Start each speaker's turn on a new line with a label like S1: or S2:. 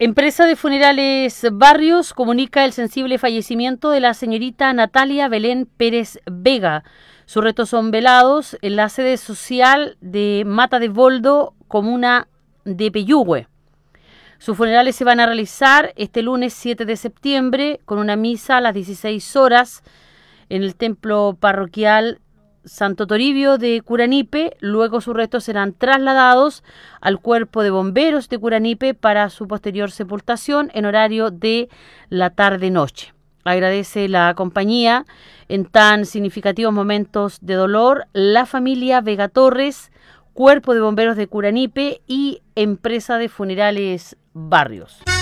S1: Empresa de Funerales Barrios comunica el sensible fallecimiento de la señorita Natalia Belén Pérez Vega. Sus restos son velados en la sede social de Mata de Boldo, comuna de Peyúgue. Sus funerales se van a realizar este lunes 7 de septiembre con una misa a las 16 horas en el templo parroquial Santo Toribio de Curanipe. Luego sus restos serán trasladados al Cuerpo de Bomberos de Curanipe para su posterior sepultación en horario de la tarde-noche. Agradece la compañía en tan significativos momentos de dolor la familia Vega Torres, Cuerpo de Bomberos de Curanipe y Empresa de Funerales Barrios.